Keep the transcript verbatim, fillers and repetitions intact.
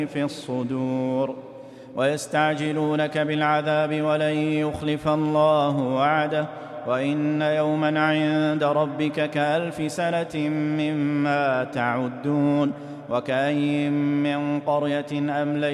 في الصدور ويستعجلونك بالعذاب ولن يخلف الله وعده وإن يوما عند ربك كألف سنة مما تعدون وكأين من قرية أمليت